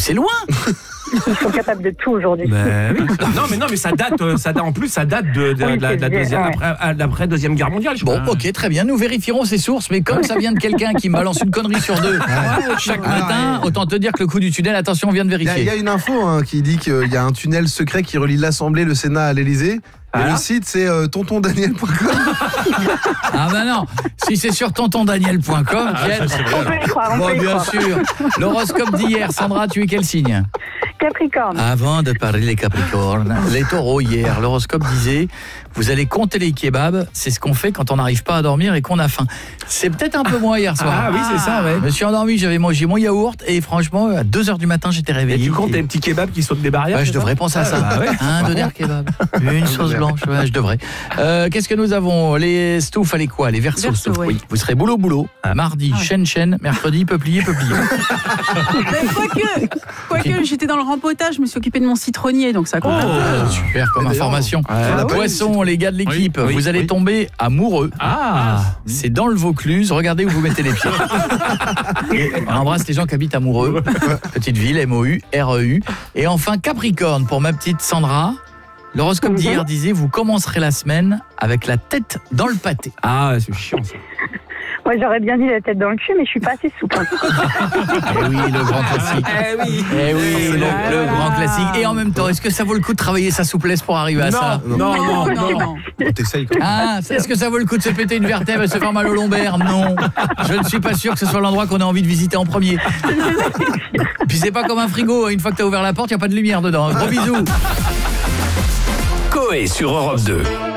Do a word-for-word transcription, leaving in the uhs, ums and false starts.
c'est loin. Ils sont capables de tout aujourd'hui. Mais oui. Non, mais non, mais ça date, euh, ça date en plus, ça date de, de, Oui, de la, de la c'est deuxième, bien, après, à l'après deuxième guerre mondiale. Je Bon, crois. ok, très bien. Nous vérifierons ces sources, mais comme ça vient de quelqu'un qui me balance une connerie sur deux chaque Ah, matin, autant te dire que le coup du tunnel, attention, on vient de Il y, a- il y vérifier. a une info hein, qui dit qu'il y a un tunnel secret qui relie l'Assemblée, le Sénat à l'Élysée. Et Ah. le site, c'est euh, tonton daniel point com. Ah ben non, si c'est sur tonton daniel point com, quel- On peut y croire, on Bon, peut y bien croire. sûr. L'horoscope d'hier, Sandra, tu es quel signe? Capricorne. Avant de parler des Capricornes, les taureaux hier, l'horoscope disait vous allez compter les kebabs, c'est ce qu'on fait quand on n'arrive pas à dormir et qu'on a faim. C'est peut-être un peu moi hier soir. Ah oui, c'est ça, ouais. Je me suis endormi, j'avais mangé mon yaourt et franchement, à deux heures du matin, j'étais Et réveillé. tu comptes les petits kebabs qui sautent des barrières? Ouais, je c'est ça devrais penser à ça. Ah, ouais. Un doner kebab, une sauce blanche, ouais, je devrais. Euh, Qu'est-ce que nous avons? Les stouffes, allez quoi? Les versos. Verseaux, stouffes, oui. Vous serez boulot boulot. Mardi, Ah ouais. chaîne chaîne. Mercredi, peuplier peuplier. Mais quoique, quoique j'étais dans le rempotage, je me suis occupée de mon citronnier, donc ça compte. un peu. Ah, super comme information. Ah oui. Poisson, les gars de l'équipe, Oui, vous allez oui. tomber amoureux. Ah, C'est dans le Vaucluse, regardez où vous mettez les pieds. On embrasse les gens qui habitent amoureux. Petite ville, M O U, R E U. Et enfin Capricorne, pour ma petite Sandra. L'horoscope d'hier disait vous commencerez la semaine avec la tête dans le pâté. ah c'est chiant ça. Moi, j'aurais bien dit la tête dans le cul, mais je suis pas assez souple. Eh oui, le grand classique. Eh oui. Eh oui, le, Ah, le voilà. grand classique. Et en même temps, est-ce que ça vaut le coup de travailler sa souplesse pour arriver à ça? Non, non, non, non. non. Oh, T'essayes quand même. Ah, est-ce que ça vaut le coup de se péter une vertèbre et se faire mal au lombaire? Non. Je ne suis pas sûr que ce soit l'endroit qu'on a envie de visiter en premier. Puis c'est pas comme un frigo, une fois que tu as ouvert la porte, il n'y a pas de lumière dedans. Gros bisous. Coé sur Europe deux.